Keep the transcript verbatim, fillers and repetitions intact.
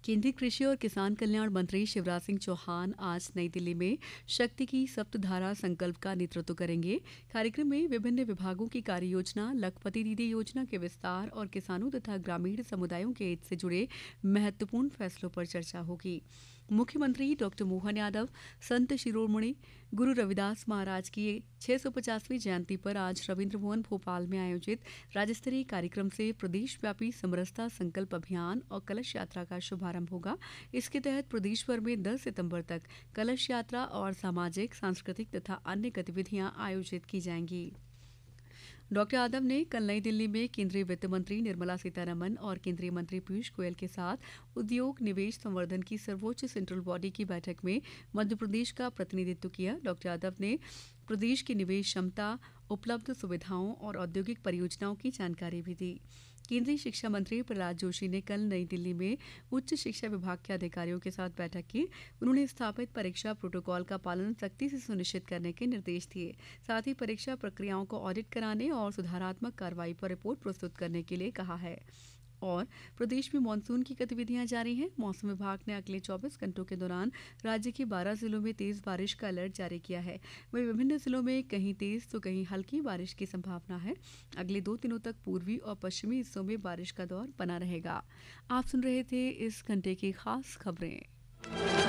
केंद्रीय कृषि और किसान कल्याण मंत्री शिवराज सिंह चौहान आज नई दिल्ली में शक्ति की सप्तधारा संकल्प का नेतृत्व करेंगे। कार्यक्रम में विभिन्न विभागों की कार्य योजना, लखपति दीदी योजना के विस्तार और किसानों तथा ग्रामीण समुदायों के हित से जुड़े महत्वपूर्ण फैसलों पर चर्चा होगी। मुख्यमंत्री डॉक्टर मोहन यादव संत शिरोमणि गुरु रविदास महाराज की छह सौ पचासवीं जयंती पर आज रविन्द्र भवन भोपाल में आयोजित राज्य स्तरीय कार्यक्रम से प्रदेशव्यापी समरसता संकल्प अभियान और कलश यात्रा का शुभारंभ होगा। इसके तहत प्रदेश भर में दस सितंबर तक कलश यात्रा और सामाजिक, सांस्कृतिक तथा अन्य गतिविधियां आयोजित की जाएंगी। डॉक्टर यादव ने कल नई दिल्ली में केंद्रीय वित्त मंत्री निर्मला सीतारमण और केंद्रीय मंत्री पीयूष गोयल के साथ उद्योग निवेश संवर्धन की सर्वोच्च सेंट्रल बॉडी की बैठक में मध्य प्रदेश का प्रतिनिधित्व किया। डॉक्टर यादव ने प्रदेश की निवेश क्षमता, उपलब्ध सुविधाओं और औद्योगिक परियोजनाओं की जानकारी भी दी। केंद्रीय शिक्षा मंत्री प्रहलाद जोशी ने कल नई दिल्ली में उच्च शिक्षा विभाग के अधिकारियों के साथ बैठक की। उन्होंने स्थापित परीक्षा प्रोटोकॉल का पालन सख्ती से सुनिश्चित करने के निर्देश दिए। साथ ही परीक्षा प्रक्रियाओं को ऑडिट कराने और सुधारात्मक कार्रवाई पर रिपोर्ट प्रस्तुत करने के लिए कहा है। और प्रदेश में मानसून की गतिविधियां जारी हैं। मौसम विभाग ने अगले चौबीस घंटों के दौरान राज्य के बारह जिलों में तेज बारिश का अलर्ट जारी किया है। वहीं विभिन्न जिलों में कहीं तेज तो कहीं हल्की बारिश की संभावना है। अगले दो दिनों तक पूर्वी और पश्चिमी हिस्सों में बारिश का दौर बना रहेगा। आप सुन रहे थे इस घंटे की खास खबरें।